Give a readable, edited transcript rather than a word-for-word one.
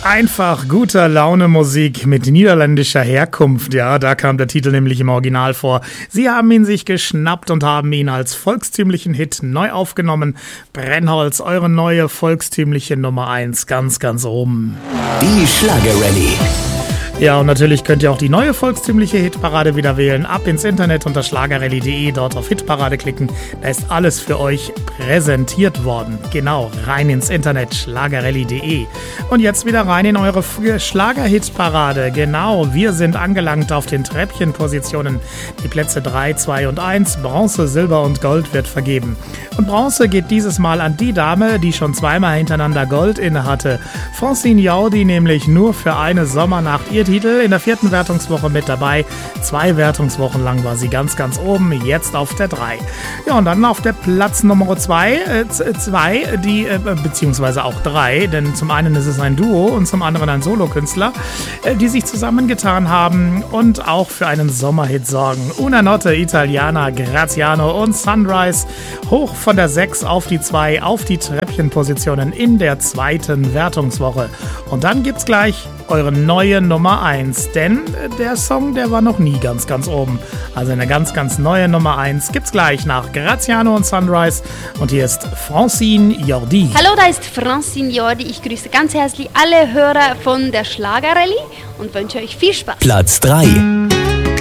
Einfach guter Laune Musik mit niederländischer Herkunft. Ja, da kam der Titel nämlich im Original vor. Sie haben ihn sich geschnappt und haben ihn als volkstümlichen Hit neu aufgenommen. Brennholz, eure neue volkstümliche Nummer 1, ganz, ganz oben. Die Schlagerrallye. Ja, und natürlich könnt ihr auch die neue volkstümliche Hitparade wieder wählen. Ab ins Internet unter schlagerrallye.de, dort auf Hitparade klicken. Da ist alles für euch präsentiert worden. Genau, rein ins Internet, schlagerrallye.de. Und jetzt wieder rein in eure Schlager-Hitparade. Genau, wir sind angelangt auf den Treppchenpositionen. Die Plätze 3, 2 und 1, Bronze, Silber und Gold wird vergeben. Und Bronze geht dieses Mal an die Dame, die schon zweimal hintereinander Gold inne hatte. Francine Jordi nämlich nur für eine Sommernacht. Ihr Titel in der 4. Wertungswoche mit dabei. 2 Wertungswochen lang war sie ganz, ganz oben, jetzt auf der 3. Ja, und dann auf der Platz Nummer 2, beziehungsweise auch 3, denn zum einen ist es ein Duo und zum anderen ein Solokünstler, die sich zusammengetan haben und auch für einen Sommerhit sorgen. Una Notte, Italiana, Graziano und Sunrise hoch von der 6 auf die 2, auf die Treppchenpositionen in der 2. Wertungswoche. Und dann gibt's gleich eure neue Nummer 1, denn der Song, der war noch nie ganz, ganz oben. Also eine ganz, ganz neue Nummer 1 gibt's gleich nach Graziano und Sunrise. Und hier ist Francine Jordi. Hallo, da ist Francine Jordi. Ich grüße ganz herzlich alle Hörer von der Schlagerrallye und wünsche euch viel Spaß. Platz 3.